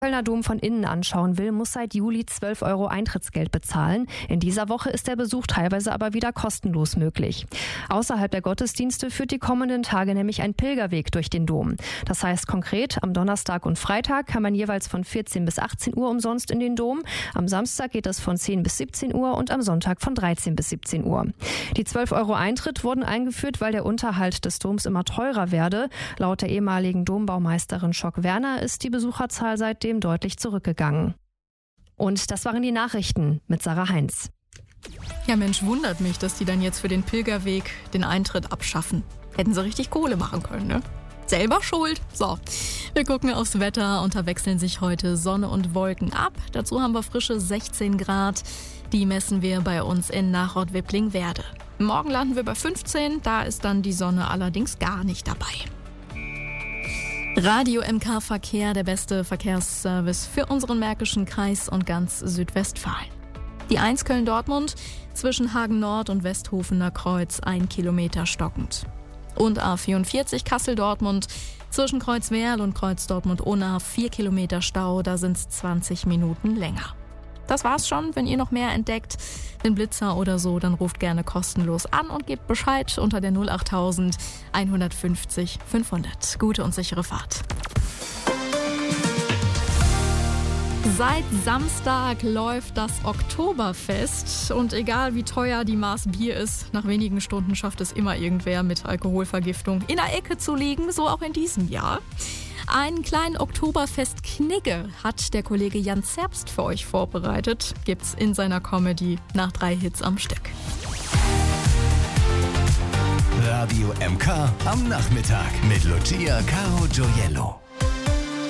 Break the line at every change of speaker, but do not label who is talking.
Kölner Dom von innen anschauen will, muss seit Juli 12 € Eintrittsgeld bezahlen. In dieser Woche ist der Besuch teilweise aber wieder kostenlos möglich. Außerhalb der Gottesdienste führt die kommenden Tage nämlich ein Pilgerweg durch den Dom. Das heißt konkret, am Donnerstag und Freitag kann man jeweils von 14 bis 18 Uhr umsonst in den Dom. Am Samstag geht es von 10 bis 17 Uhr und am Sonntag von 13 bis 17 Uhr. Die 12 € Eintritt wurden eingeführt, weil der Unterhalt des Doms immer teurer werde. Laut der ehemaligen Dombaumeisterin Schock-Werner ist die Besucherzahl seitdem deutlich zurückgegangen. Und das waren die Nachrichten mit Sarah Heinz.
Ja Mensch, wundert mich, dass die dann jetzt für den Pilgerweg den Eintritt abschaffen. Hätten sie richtig Kohle machen können, ne? Selber schuld. So, wir gucken aufs Wetter und da wechseln sich heute Sonne und Wolken ab. Dazu haben wir frische 16 Grad. Die messen wir bei uns in Nachort-Wippling-Werde. Morgen landen wir bei 15, da ist dann die Sonne allerdings gar nicht dabei. Radio MK Verkehr, der beste Verkehrsservice für unseren Märkischen Kreis und ganz Südwestfalen. Die 1 Köln-Dortmund zwischen Hagen Nord und Westhofener Kreuz 1 Kilometer stockend. Und A44 Kassel-Dortmund zwischen Kreuzwerl und Kreuz Dortmund-Unna 4 Kilometer Stau, da sind es 20 Minuten länger. Das war's schon. Wenn ihr noch mehr entdeckt, den Blitzer oder so, dann ruft gerne kostenlos an und gebt Bescheid unter der 08000 150 500. Gute und sichere Fahrt. Seit Samstag läuft das Oktoberfest und egal wie teuer die Maß Bier ist, nach wenigen Stunden schafft es immer irgendwer mit Alkoholvergiftung in der Ecke zu liegen, so auch in diesem Jahr. Einen kleinen Oktoberfest-Knigge hat der Kollege Jan Zerbst für euch vorbereitet. Gibt's in seiner Comedy nach 3 Hits am Stück.
Radio MK am Nachmittag mit Lucia Caro Gioiello.